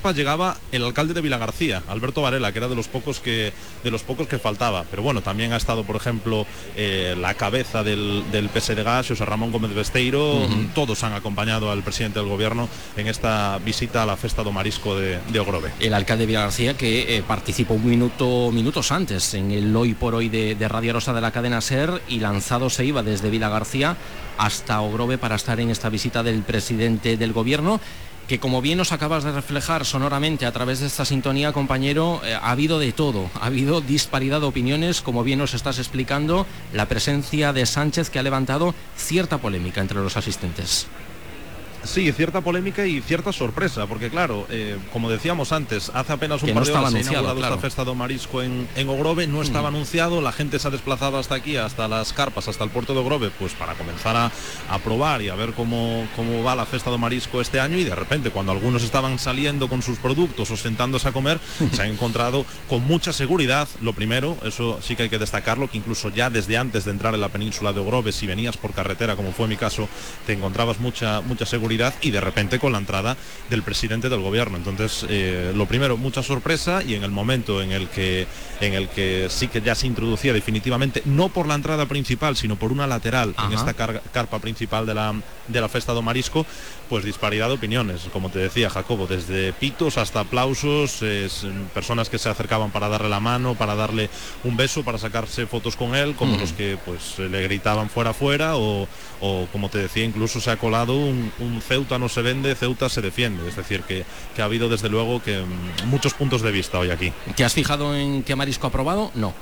carpa llegaba el alcalde de Vilagarcía, Alberto Varela, que era de los pocos que faltaba. Pero bueno, también ha estado, por ejemplo, la cabeza del PSDG, José Ramón Gómez Besteiro. Todos han acompañado al presidente del gobierno en esta visita a la Festa do Marisco de Ogrove. El alcalde de Vilagarcía que participó minutos antes en el Hoy por Hoy de Radio Rosa de la cadena SER, y lanzado se iba desde Vilagarcía hasta Ogrove para estar en esta visita del presidente del gobierno, que, como bien nos acabas de reflejar sonoramente a través de esta sintonía, compañero, ha habido de todo, ha habido disparidad de opiniones, como bien nos estás explicando, la presencia de Sánchez, que ha levantado cierta polémica entre los asistentes. Sí, cierta polémica y cierta sorpresa, porque claro, como decíamos antes, hace apenas un par de horas se ha inaugurado esta Festa do Marisco en Ogrove, no estaba anunciado, la gente se ha desplazado hasta aquí, hasta las carpas, hasta el puerto de Ogrove, pues para comenzar a probar y a ver cómo va la Festa do Marisco este año, y de repente, cuando algunos estaban saliendo con sus productos o sentándose a comer, se han encontrado con mucha seguridad. Lo primero, eso sí que hay que destacarlo, que incluso ya desde antes de entrar en la península de Ogrove, si venías por carretera, como fue mi caso, te encontrabas mucha seguridad, y de repente con la entrada del presidente del gobierno. Entonces, lo primero, mucha sorpresa, y en el momento en el que sí que ya se introducía definitivamente, no por la entrada principal, sino por una lateral, en esta carpa principal de la Festa do Marisco, pues disparidad de opiniones, como te decía Jacobo, desde pitos hasta aplausos, personas que se acercaban para darle la mano, para darle un beso, para sacarse fotos con él, como los que pues le gritaban fuera, o como te decía, incluso se ha colado un Ceuta no se vende, Ceuta se defiende. Es decir, que ha habido desde luego que muchos puntos de vista hoy aquí. ¿Te has fijado en qué marisco ha probado? No.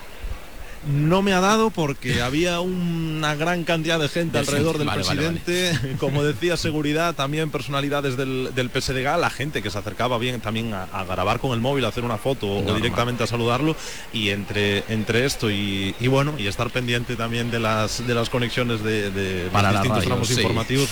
No me ha dado, porque había una gran cantidad de gente alrededor del presidente. Vale. Como decía, seguridad, también personalidades del PSDG, la gente que se acercaba bien también a grabar con el móvil, a hacer una foto o directamente a saludarlo. Y entre esto y bueno, y estar pendiente también de las conexiones de los distintos tramos informativos,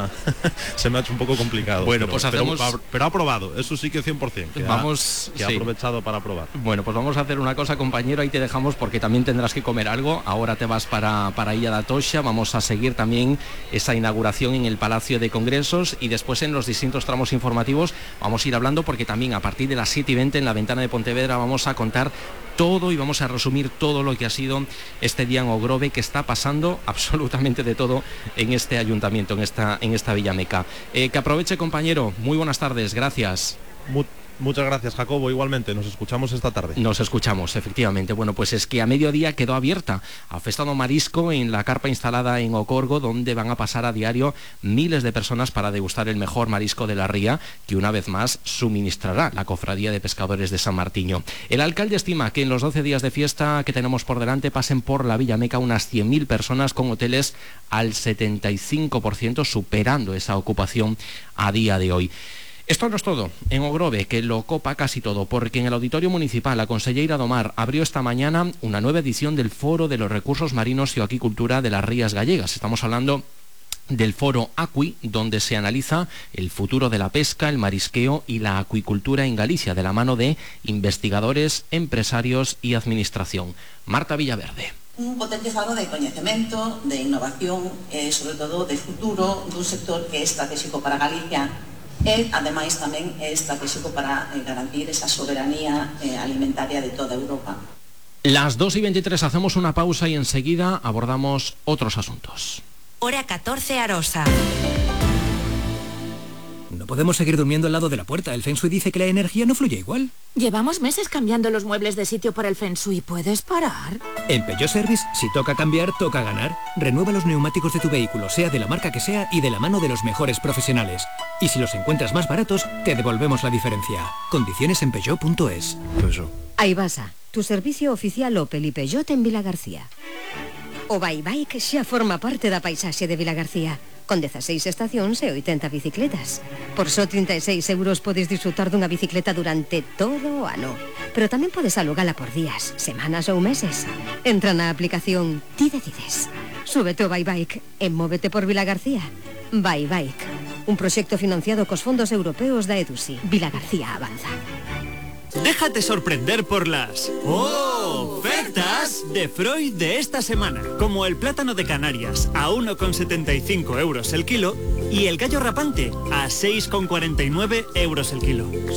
se me ha hecho un poco complicado. Bueno, pero ha aprobado, eso sí que 100%, que ha aprovechado para aprobar. Bueno, pues vamos a hacer una cosa, compañero, ahí te dejamos, porque también tendrás que comer algo. Ahora te vas para Illa da Toxa. Vamos a seguir también esa inauguración en el Palacio de Congresos, y después en los distintos tramos informativos vamos a ir hablando, porque también a partir de las 7:20 en la Ventana de Pontevedra vamos a contar todo y vamos a resumir todo lo que ha sido este día en Ogrove, que está pasando absolutamente de todo en este ayuntamiento, en esta Villameca. Que aproveche, compañero. Muy buenas tardes. Gracias. Muchas gracias, Jacobo. Igualmente, nos escuchamos esta tarde. Nos escuchamos, efectivamente. Bueno, pues es que a mediodía quedó abierta a Festa do Marisco en la carpa instalada en Ocorgo, donde van a pasar a diario miles de personas para degustar el mejor marisco de la ría, que una vez más suministrará la Cofradía de Pescadores de San Martiño. El alcalde estima que en los 12 días de fiesta que tenemos por delante pasen por la Villameca unas 100.000 personas, con hoteles al 75%, superando esa ocupación a día de hoy. Esto no es todo en Ogrove, que lo copa casi todo, porque en el Auditorio Municipal la Conselleira do Mar abrió esta mañana una nueva edición del Foro de los Recursos Marinos y Aquicultura de las Rías Gallegas. Estamos hablando del Foro Acui, donde se analiza el futuro de la pesca, el marisqueo y la acuicultura en Galicia, de la mano de investigadores, empresarios y administración. Marta Villaverde. Un potente faro de coñecemento, de innovación, sobre todo de futuro dun sector que é estratégico para Galicia. E, ademais, tamén é estratégico para garantir esa soberanía alimentaria de toda Europa. Las 2:23 hacemos una pausa y enseguida abordamos otros asuntos. Hora 14 Arosa. No podemos seguir durmiendo al lado de la puerta. El Feng Shui dice que la energía no fluye igual. Llevamos meses cambiando los muebles de sitio por el Feng Shui. ¿Puedes parar? En Peugeot Service, si toca cambiar, toca ganar. Renueva los neumáticos de tu vehículo, sea de la marca que sea y de la mano de los mejores profesionales. Y si los encuentras más baratos, te devolvemos la diferencia. Condiciones en Peugeot.es. Aibasa, tu servicio oficial Opel y Peugeot en Vilagarcía. O Bike xa forma parte da paisaxe de Vilagarcía, con 16 estacións e 80 bicicletas. Por só 36 euros podes disfrutar dunha bicicleta durante todo o ano. Pero tamén podes alugala por días, semanas ou meses. Entra na aplicación Ti Decides. Súbete ao Bike e móvete por Vilagarcía. Bike, un proxecto financiado cos fondos europeos da EDUSI. Vilagarcía avanza. Déjate sorprender por las ofertas de Freud de esta semana, como el plátano de Canarias a 1,75 euros el kilo y el gallo rapante a 6,49 euros el kilo.